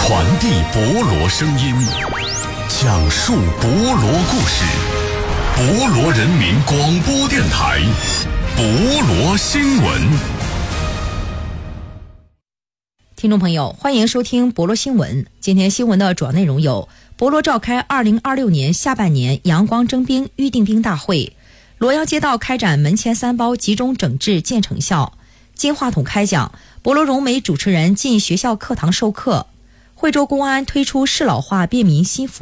传递博罗声音，讲述博罗故事。博罗人民广播电台，博罗新闻。 听众朋友，欢迎收听博罗新闻。今天新闻的主要内容有：博罗召开2026年下半年阳光征兵预定兵大会；罗阳街道开展门前三包集中整治见成效；金话筒开讲，博罗融媒主持人进学校课堂授课；惠州公安推出适老化便民新服